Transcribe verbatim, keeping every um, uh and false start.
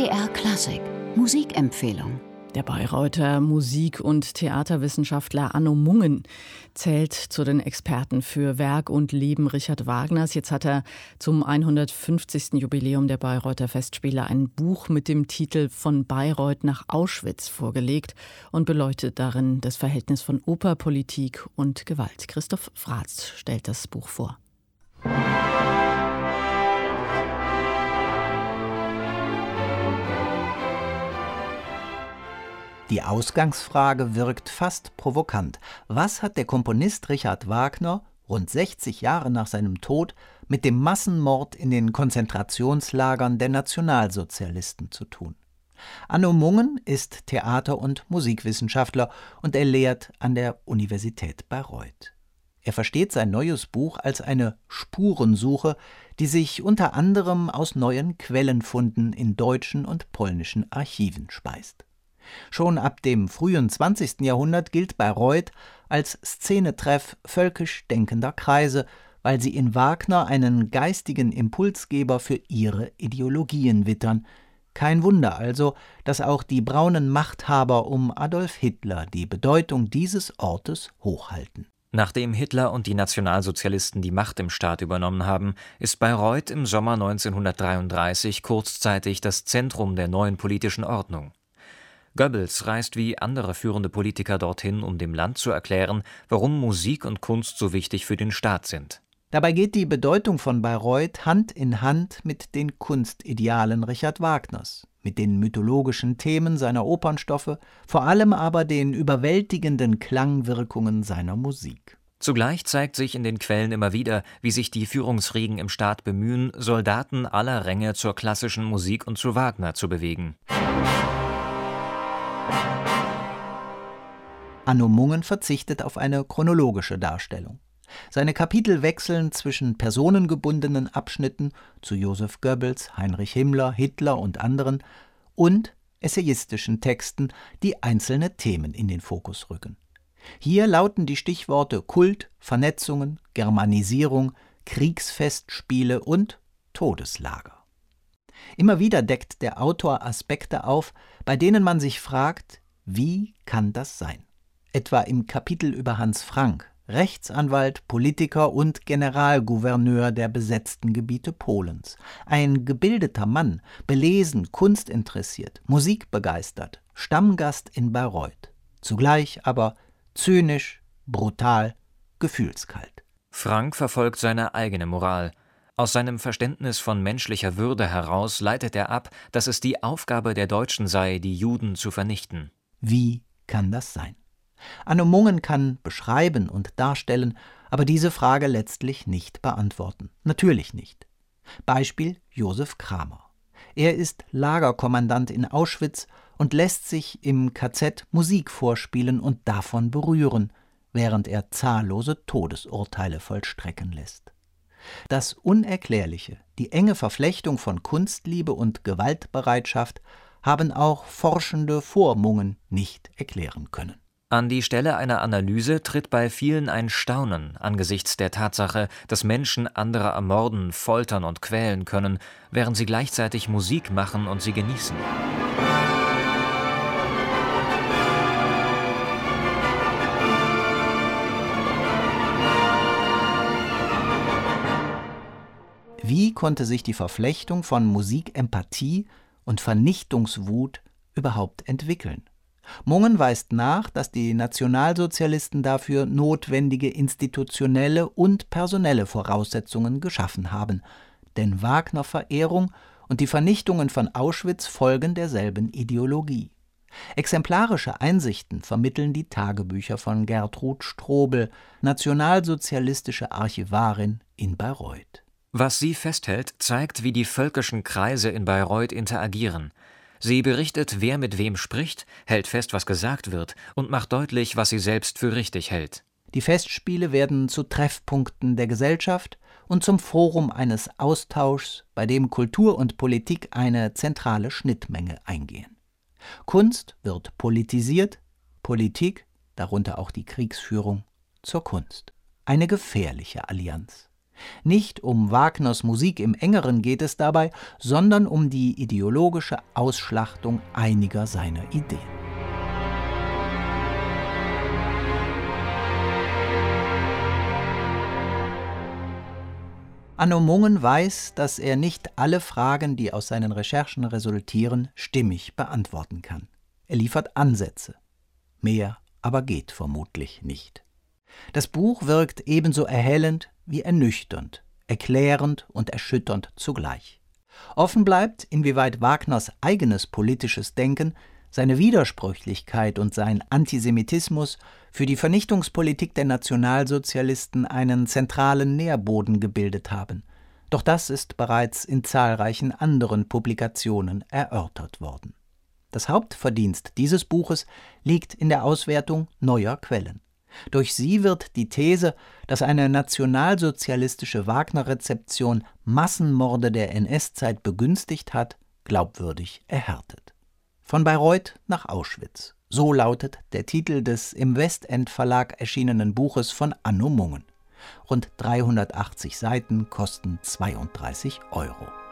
B R Klassik Musikempfehlung. Der Bayreuther Musik- und Theaterwissenschaftler Anno Mungen zählt zu den Experten für Werk und Leben Richard Wagners. Jetzt hat er zum hundertfünfzigsten Jubiläum der Bayreuther Festspiele ein Buch mit dem Titel »Von Bayreuth nach Auschwitz« vorgelegt und beleuchtet darin das Verhältnis von Oper, Politik und Gewalt. Christoph Fratz stellt das Buch vor. Die Ausgangsfrage wirkt fast provokant. Was hat der Komponist Richard Wagner, rund sechzig Jahre nach seinem Tod, mit dem Massenmord in den Konzentrationslagern der Nationalsozialisten zu tun? Anno Mungen ist Theater- und Musikwissenschaftler und er lehrt an der Universität Bayreuth. Er versteht sein neues Buch als eine Spurensuche, die sich unter anderem aus neuen Quellenfunden in deutschen und polnischen Archiven speist. Schon ab dem frühen zwanzigsten Jahrhundert gilt Bayreuth als Szenetreff völkisch denkender Kreise, weil sie in Wagner einen geistigen Impulsgeber für ihre Ideologien wittern. Kein Wunder also, dass auch die braunen Machthaber um Adolf Hitler die Bedeutung dieses Ortes hochhalten. Nachdem Hitler und die Nationalsozialisten die Macht im Staat übernommen haben, ist Bayreuth im Sommer neunzehnhundertdreiunddreißig kurzzeitig das Zentrum der neuen politischen Ordnung. Goebbels reist wie andere führende Politiker dorthin, um dem Land zu erklären, warum Musik und Kunst so wichtig für den Staat sind. Dabei geht die Bedeutung von Bayreuth Hand in Hand mit den Kunstidealen Richard Wagners, mit den mythologischen Themen seiner Opernstoffe, vor allem aber den überwältigenden Klangwirkungen seiner Musik. Zugleich zeigt sich in den Quellen immer wieder, wie sich die Führungsriegen im Staat bemühen, Soldaten aller Ränge zur klassischen Musik und zu Wagner zu bewegen. Anno Mungen verzichtet auf eine chronologische Darstellung. Seine Kapitel wechseln zwischen personengebundenen Abschnitten zu Joseph Goebbels, Heinrich Himmler, Hitler und anderen und essayistischen Texten, die einzelne Themen in den Fokus rücken. Hier lauten die Stichworte Kult, Vernetzungen, Germanisierung, Kriegsfestspiele und Todeslager. Immer wieder deckt der Autor Aspekte auf, bei denen man sich fragt, wie kann das sein? Etwa im Kapitel über Hans Frank, Rechtsanwalt, Politiker und Generalgouverneur der besetzten Gebiete Polens. Ein gebildeter Mann, belesen, kunstinteressiert, musikbegeistert, Stammgast in Bayreuth. Zugleich aber zynisch, brutal, gefühlskalt. Frank verfolgt seine eigene Moral. Aus seinem Verständnis von menschlicher Würde heraus leitet er ab, dass es die Aufgabe der Deutschen sei, die Juden zu vernichten. Wie kann das sein? Anno Mungen kann beschreiben und darstellen, aber diese Frage letztlich nicht beantworten. Natürlich nicht. Beispiel Josef Kramer. Er ist Lagerkommandant in Auschwitz und lässt sich im K Z Musik vorspielen und davon berühren, während er zahllose Todesurteile vollstrecken lässt. Das Unerklärliche, die enge Verflechtung von Kunstliebe und Gewaltbereitschaft haben auch Forschende vor Mungen nicht erklären können. An die Stelle einer Analyse tritt bei vielen ein Staunen angesichts der Tatsache, dass Menschen andere ermorden, foltern und quälen können, während sie gleichzeitig Musik machen und sie genießen. Wie konnte sich die Verflechtung von Musikempathie und Vernichtungswut überhaupt entwickeln? Mungen weist nach, dass die Nationalsozialisten dafür notwendige institutionelle und personelle Voraussetzungen geschaffen haben, denn Wagner-Verehrung und die Vernichtungen von Auschwitz folgen derselben Ideologie. Exemplarische Einsichten vermitteln die Tagebücher von Gertrud Strobel, nationalsozialistische Archivarin in Bayreuth. Was sie festhält, zeigt, wie die völkischen Kreise in Bayreuth interagieren. Sie berichtet, wer mit wem spricht, hält fest, was gesagt wird und macht deutlich, was sie selbst für richtig hält. Die Festspiele werden zu Treffpunkten der Gesellschaft und zum Forum eines Austauschs, bei dem Kultur und Politik eine zentrale Schnittmenge eingehen. Kunst wird politisiert, Politik, darunter auch die Kriegsführung, zur Kunst. Eine gefährliche Allianz. Nicht um Wagners Musik im Engeren geht es dabei, sondern um die ideologische Ausschlachtung einiger seiner Ideen. Anno Mungen weiß, dass er nicht alle Fragen, die aus seinen Recherchen resultieren, stimmig beantworten kann. Er liefert Ansätze. Mehr aber geht vermutlich nicht. Das Buch wirkt ebenso erhellend wie ernüchternd, erklärend und erschütternd zugleich. Offen bleibt, inwieweit Wagners eigenes politisches Denken, seine Widersprüchlichkeit und sein Antisemitismus für die Vernichtungspolitik der Nationalsozialisten einen zentralen Nährboden gebildet haben. Doch das ist bereits in zahlreichen anderen Publikationen erörtert worden. Das Hauptverdienst dieses Buches liegt in der Auswertung neuer Quellen. Durch sie wird die These, dass eine nationalsozialistische Wagner-Rezeption Massenmorde der N S-Zeit begünstigt hat, glaubwürdig erhärtet. Von Bayreuth nach Auschwitz. So lautet der Titel des im Westend Verlag erschienenen Buches von Anno Mungen. Rund dreihundertachtzig Seiten kosten zweiunddreißig Euro.